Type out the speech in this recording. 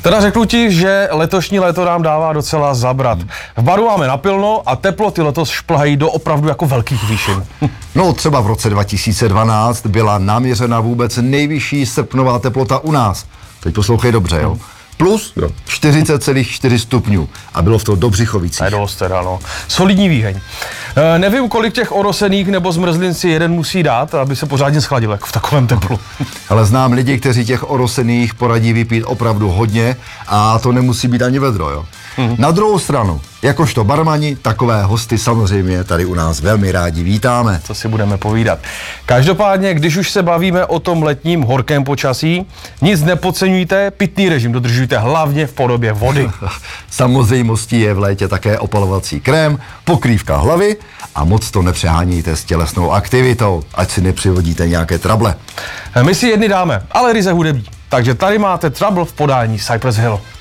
Teda řeknu ti, že letošní léto nám dává docela zabrat. V baru máme napilno a teploty letos šplhají do opravdu jako velkých výšin. No třeba v roce 2012 byla naměřena vůbec nejvyšší srpnová teplota u nás. Teď poslouchej dobře, jo. Plus 40,4 stupňů a bylo v toho do Břichovicích. Dost teda, no. Solidní výheň. Nevím, kolik těch orosených nebo zmrzlin si jeden musí dát, aby se pořádně schladil, jako v takovém teplu. Ale znám lidi, kteří těch orosených poradí vypít opravdu hodně a to nemusí být ani vedro, jo. Na druhou stranu, jakožto barmani, takové hosty samozřejmě tady u nás velmi rádi vítáme. Co si budeme povídat. Každopádně, když už se bavíme o tom letním horkém počasí, nic nepodceňujte, pitný režim dodržujte hlavně v podobě vody. Samozřejmostí je v létě také opalovací krém, pokrývka hlavy a moc to nepřeháníte s tělesnou aktivitou, ať si nepřivodíte nějaké trable. My si jedny dáme, ale ryze hudební. Takže tady máte Trouble v podání Cypress Hill.